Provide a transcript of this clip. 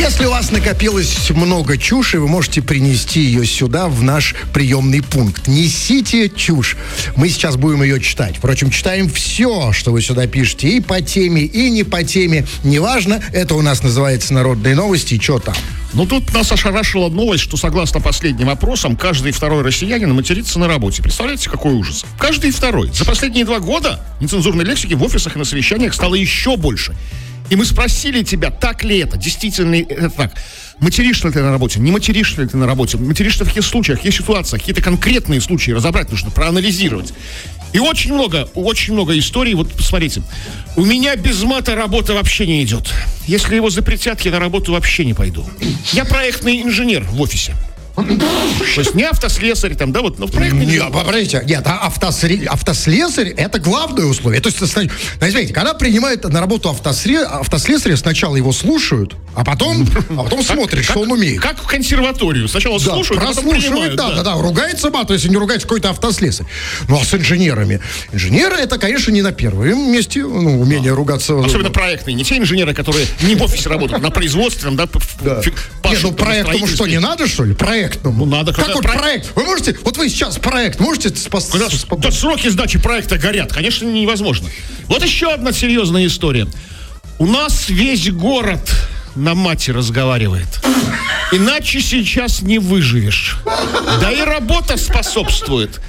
Если у вас накопилось много чуши, вы можете принести ее сюда, в наш приемный пункт. Несите чушь. Мы сейчас будем ее читать. Впрочем, читаем все, что вы сюда пишете. И по теме, и не по теме. Неважно, это у нас называется «Народные новости». И что там? Ну, тут нас ошарашила новость, что, согласно последним опросам, каждый второй россиянин матерится на работе. Представляете, какой ужас? Каждый второй. За последние 2 года нецензурной лексики в офисах и на совещаниях стало еще больше. И мы спросили тебя, так ли это, действительно ли это так. Материшься ли ты на работе, не материшься ли ты на работе, материшься в каких случаях, в каких ситуациях, какие-то конкретные случаи разобрать нужно, проанализировать. И очень много историй. Вот посмотрите, у меня без мата работа вообще не идет. Если его запретят, я на работу вообще не пойду. Я проектный инженер в офисе. То есть не автослесарь там, да, вот, но проектный инженер. Нет, подождите, нет, автослесарь — это главное условие. То есть, знаете, когда принимают на работу автослесаря, сначала его слушают, а потом смотрят, что он умеет. Как в консерваторию. Сначала слушают, а потом принимают. Да, ругается мат, если не ругается какой-то автослесарь. Ну, а с инженерами? Инженеры — это, конечно, не на первом месте, умение ругаться. Особенно проектные. Не те инженеры, которые не в офисе работают, на производстве, да. Нет, проектному что, не надо, что ли? Проектному. Ну, надо. Как вот проект? Вы можете, вот вы сейчас проект можете Да, сроки сдачи проекта горят, конечно, невозможно. Вот еще одна серьезная история. У нас весь город на мате разговаривает. Иначе сейчас не выживешь. Да и работа способствует.